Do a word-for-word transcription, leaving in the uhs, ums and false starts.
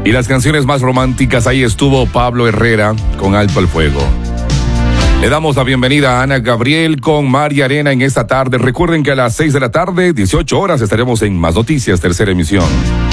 Y las canciones más románticas, ahí estuvo Pablo Herrera con Alto el Fuego. Le damos la bienvenida a Ana Gabriel con María Arena en esta tarde. Recuerden que a las seis de la tarde, dieciocho horas, estaremos en Más Noticias, tercera emisión.